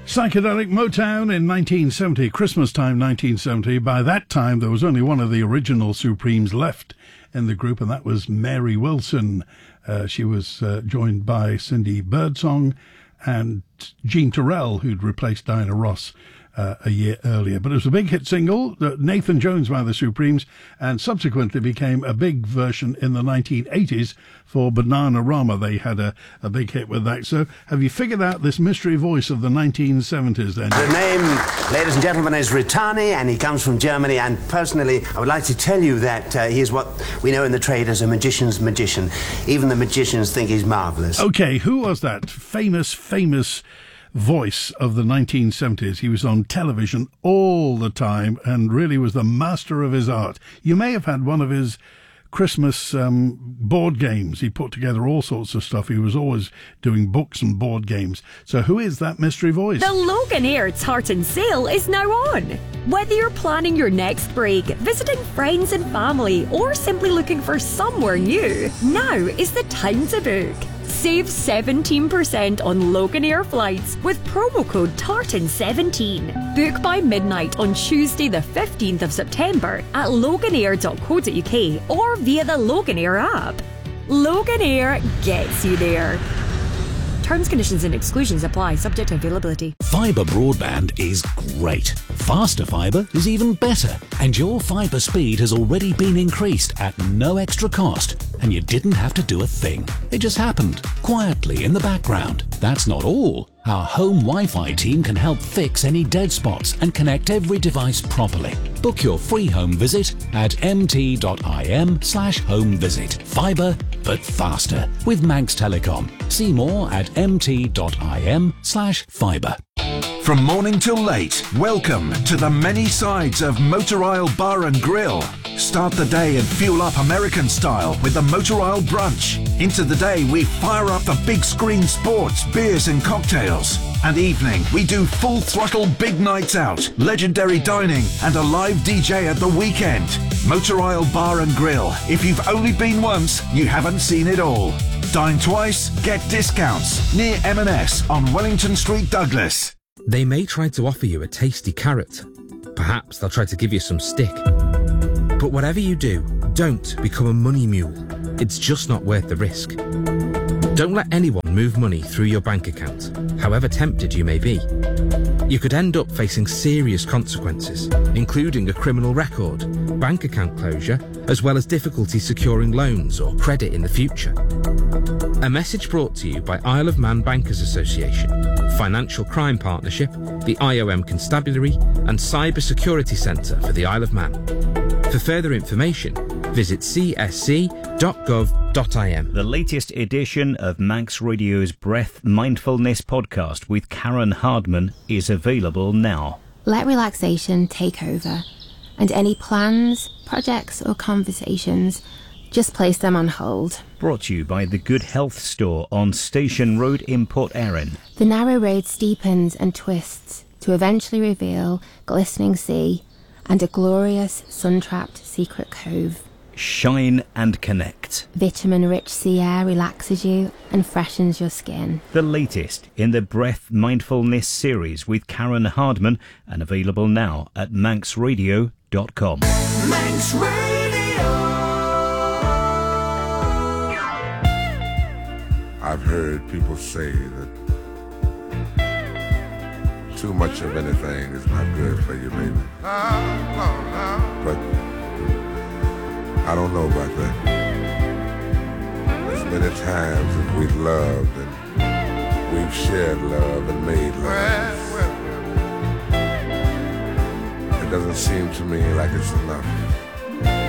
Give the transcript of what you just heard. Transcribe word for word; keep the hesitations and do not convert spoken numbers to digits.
Psychedelic Motown in nineteen seventy, Christmas time nineteen seventy. By that time, there was only one of the original Supremes left in the group, and that was Mary Wilson. Uh, she was uh, joined by Cindy Birdsong and Jean Terrell, who'd replaced Diana Ross uh, a year earlier. But it was a big hit single, uh, Nathan Jones by the Supremes, and subsequently became a big version in the nineteen eighties for Bananarama. They had a, a big hit with that. So have you figured out this mystery voice of the nineteen seventies then? The name, ladies and gentlemen, is Ritani, and he comes from Germany. And personally, I would like to tell you that uh, he is what we know in the trade as a magician's magician. Even the magicians think he's marvellous. Okay, who was that famous, famous voice of the nineteen seventies? He was on television all the time and really was the master of his art. You may have had one of his Christmas um, board games. He put together all sorts of stuff. He was always doing books and board games. So who is that mystery voice? The Loganair Tartan Sale is now on. Whether you're planning your next break, visiting friends and family, or simply looking for somewhere new, now is the time to book. Save seventeen percent on Loganair flights with promo code Tartan seventeen. Book by midnight on Tuesday the fifteenth of September at loganair dot co dot uk or via the Loganair app. Loganair gets you there. Terms, conditions and exclusions apply, subject to availability. Fibre broadband is great. Faster fibre is even better. And your fibre speed has already been increased at no extra cost. And you didn't have to do a thing. It just happened, quietly in the background. That's not all. Our home Wi-Fi team can help fix any dead spots and connect every device properly. Book your free home visit at mt.im slash home visit. Fibre, but faster with Manx Telecom. See more at mt.im slash fibre. From morning till late, welcome to the many sides of Motor Isle Bar and Grill. Start the day and fuel up American style with the Motor Isle Brunch. Into the day, we fire up the big screen sports, beers and cocktails. And evening, we do full throttle big nights out, legendary dining and a live D J at the weekend. Motor Isle Bar and Grill. If you've only been once, you haven't seen it all. Dine twice, get discounts. Near M and S on Wellington Street, Douglas. They may try to offer you a tasty carrot. Perhaps they'll try to give you some stick. But whatever you do, don't become a money mule. It's just not worth the risk. Don't let anyone move money through your bank account, however tempted you may be. You could end up facing serious consequences, including a criminal record, bank account closure, as well as difficulty securing loans or credit in the future. A message brought to you by Isle of Man Bankers Association, Financial Crime Partnership, the I O M Constabulary and Cyber Security Centre for the Isle of Man. For further information, visit c s c dot gov dot i m. The latest edition of Manx Radio's Breath Mindfulness podcast with Karen Hardman is available now. Let relaxation take over, and any plans, projects or conversations, just place them on hold. Brought to you by the Good Health Store on Station Road in Port Erin. The narrow road steepens and twists to eventually reveal glistening sea and a glorious sun-trapped secret cove. Shine and connect. Vitamin-rich sea air relaxes you and freshens your skin. The latest in the Breath Mindfulness series with Karen Hardman, and available now at manx radio dot com. Manx Radio. I've heard people say that too much of anything is not good for you, baby. But I don't know about that. As many times as we've loved and we've shared love and made love, it doesn't seem to me like it's enough.